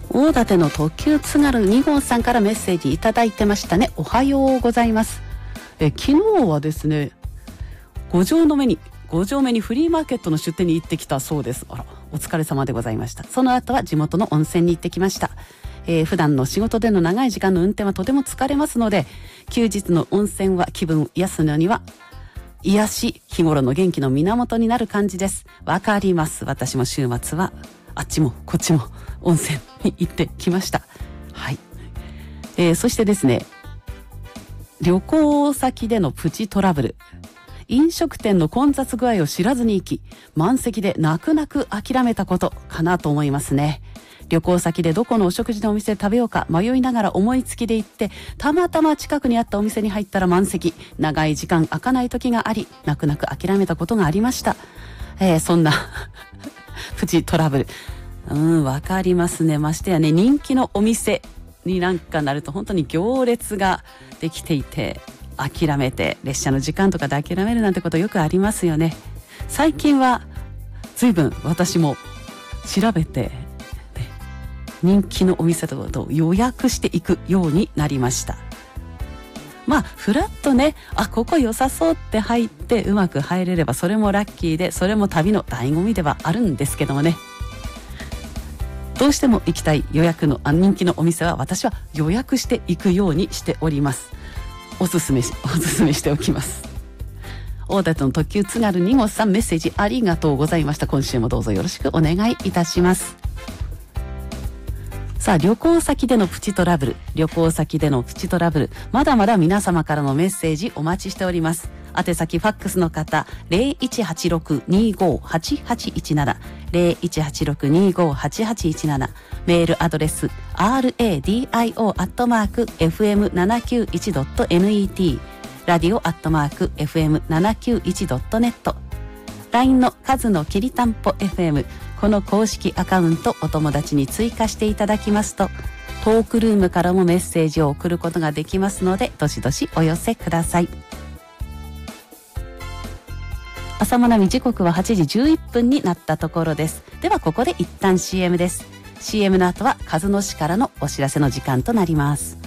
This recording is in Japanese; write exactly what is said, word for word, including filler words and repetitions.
大館の特急津軽に号さんからメッセージいただいてましたね。おはようございます。え昨日はですね、五条の目に五条目にフリーマーケットの出店に行ってきたそうです。あら、お疲れ様でございました。その後は地元の温泉に行ってきました。えー、普段の仕事での長い時間の運転はとても疲れますので、休日の温泉は気分癒すのには癒し、日頃の元気の源になる感じです。わかります。私も週末はあっちもこっちも温泉に行ってきました。はい、えー、そしてですね、旅行先でのプチトラブル。飲食店の混雑具合を知らずに行き、満席で泣く泣く諦めたことかなと思いますね。旅行先でどこのお食事のお店で食べようか迷いながら思いつきで行って、たまたま近くにあったお店に入ったら満席、長い時間開かない時があり、泣く泣く諦めたことがありました。えー、そんなプチトラブル、うんわかりますね。ましてやね、人気のお店になんかなると本当に行列ができていて、諦めて列車の時間とかで諦めるなんてことよくありますよね。最近は随分私も調べて、ね、人気のお店とかを予約していくようになりました。まあフラッとね、あここ良さそうって入ってうまく入れればそれもラッキーで、それも旅の醍醐味ではあるんですけどもね、どうしても行きたい予約のあ人気のお店は私は予約していくようにしております。おすすめしおすすめしておきます。大館の特急津軽に号さん、メッセージありがとうございました。今週もどうぞよろしくお願いいたします。さあ、旅行先でのプチトラブル旅行先でのプチトラブルまだまだ皆様からのメッセージお待ちしております。宛先ファックスの方 ゼロいちはちろくにごはちはちいちなな ゼロいちはちろくにごはちはちいちなな、メールアドレス アールエーディーアイオー アットマーク エフエムななきゅういちドットネット ラディオアットマーク エフエムななきゅういちドットネット、 ライン の数のきりたんぽ エフエム、 この公式アカウントお友達に追加していただきますと、トークルームからもメッセージを送ることができますので、どしどしお寄せください。朝まなみ時刻ははちじじゅういっぷんになったところです。ではここで一旦 シーエム です。 シーエム の後は和野市からのお知らせの時間となります。